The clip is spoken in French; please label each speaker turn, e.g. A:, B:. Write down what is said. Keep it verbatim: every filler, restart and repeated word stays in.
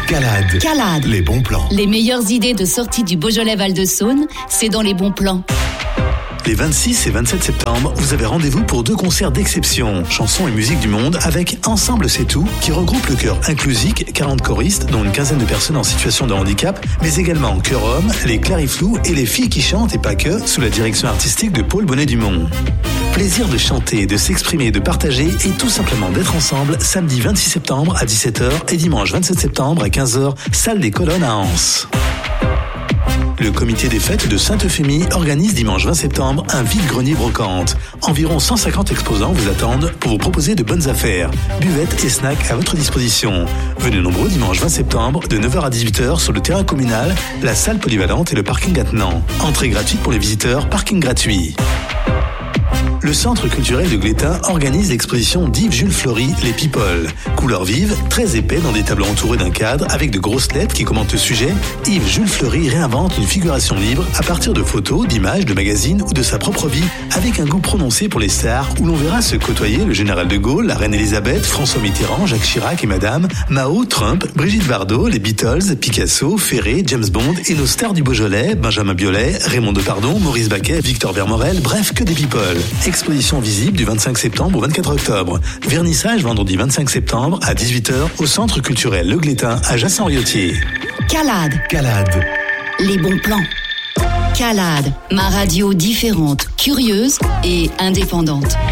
A: Calade.
B: Calade.
A: Les bons plans.
B: Les meilleures idées de sortie du Beaujolais Val-de-Saône, c'est dans les bons plans.
C: Les vingt-six et vingt-sept septembre, vous avez rendez-vous pour deux concerts d'exception, chansons et musique du monde, avec Ensemble c'est tout, qui regroupe le chœur Inclusique, quarante choristes, dont une quinzaine de personnes en situation de handicap, mais également Chœur Homme, les Clariflous et les filles qui chantent et pas que, sous la direction artistique de Paul Bonnet-Dumont. Plaisir de chanter, de s'exprimer, de partager et tout simplement d'être ensemble samedi vingt-six septembre à dix-sept heures et dimanche vingt-sept septembre à quinze heures, salle des Colonnes à Anse. Le comité des fêtes de Sainte-Euphémie organise dimanche vingt septembre un vide-grenier brocante. Environ cent cinquante exposants vous attendent pour vous proposer de bonnes affaires. Buvettes et snacks à votre disposition. Venez nombreux dimanche vingt septembre de neuf heures à dix-huit heures sur le terrain communal, la salle polyvalente et le parking attenant. Entrée gratuite pour les visiteurs, parking gratuit. Le Centre culturel de Glétin organise l'exposition d'Yves Jules Flory, Les People. Couleurs vives, très épais dans des tableaux entourés d'un cadre avec de grosses lettres qui commentent le sujet, Yves Jules Flory réinvente une figuration libre à partir de photos, d'images, de magazines ou de sa propre vie, avec un goût prononcé pour les stars où l'on verra se côtoyer le général de Gaulle, la reine Elisabeth, François Mitterrand, Jacques Chirac et Madame, Mao, Trump, Brigitte Bardot, les Beatles, Picasso, Ferré, James Bond et nos stars du Beaujolais, Benjamin Biolay, Raymond Depardon, Maurice Baquet, Victor Vermorel, bref que des people. Exposition visible du vingt-cinq septembre au vingt-quatre octobre. Vernissage vendredi vingt-cinq septembre à dix-huit heures au Centre culturel Le Glétin à Jassin-Riotier.
B: Calade.
A: Calade.
B: Les bons plans. Calade, ma radio différente, curieuse et indépendante.